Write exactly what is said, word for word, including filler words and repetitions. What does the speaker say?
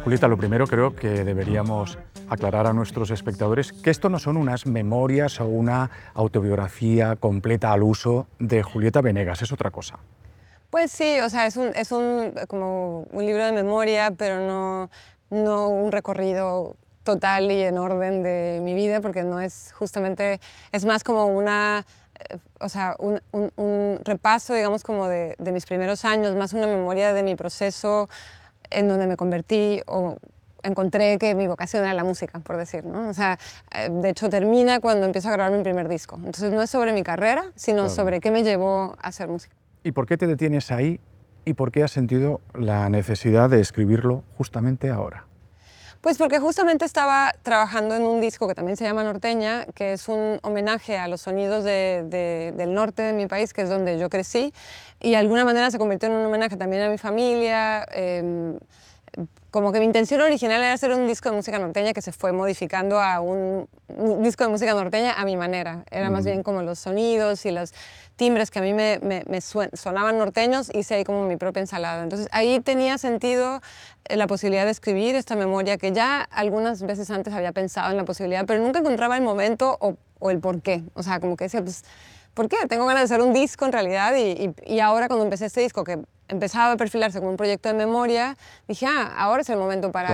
Julieta, lo primero creo que deberíamos aclarar a nuestros espectadores que esto no son unas memorias o una autobiografía completa al uso de Julieta Venegas, es otra cosa. Pues sí, o sea, es un, es un, como un libro de memoria, pero no, no un recorrido total y en orden de mi vida, porque no es justamente, es más como una, eh, o sea, un, un, un repaso, digamos, como de, de mis primeros años, más una memoria de mi proceso en donde me convertí o encontré que mi vocación era la música, por decir, ¿no? O sea, eh, de hecho termina cuando empiezo a grabar mi primer disco. Entonces no es sobre mi carrera, sino Claro. sobre qué me llevó a hacer música. ¿Y por qué te detienes ahí y por qué has sentido la necesidad de escribirlo justamente ahora? Pues porque justamente estaba trabajando en un disco que también se llama Norteña, que es un homenaje a los sonidos de, de, del norte de mi país, que es donde yo crecí, y de alguna manera se convirtió en un homenaje también a mi familia. Eh, como que mi intención original era hacer un disco de música norteña que se fue modificando a un, un disco de música norteña a mi manera. Era mm. más bien como los sonidos y los timbres que a mí me, me, me sonaban norteños, hice ahí como mi propia ensalada. Entonces ahí tenía sentido la posibilidad de escribir esta memoria que ya algunas veces antes había pensado en la posibilidad, pero nunca encontraba el momento o, o el por qué. O sea, como que decía, pues, ¿por qué? Tengo ganas de hacer un disco en realidad y, y, y ahora cuando empecé este disco que empezaba a perfilarse como un proyecto de memoria, dije, ah, ahora es el momento para